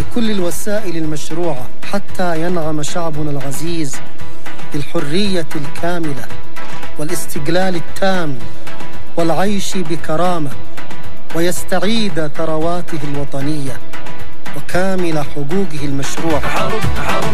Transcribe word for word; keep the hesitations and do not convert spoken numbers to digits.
بكل الوسائل المشروعة حتى ينعم شعبنا العزيز بالحرية الكاملة والاستقلال التام والعيش بكرامة، ويستعيد ثرواته الوطنية وكامل حقوقه المشروعة.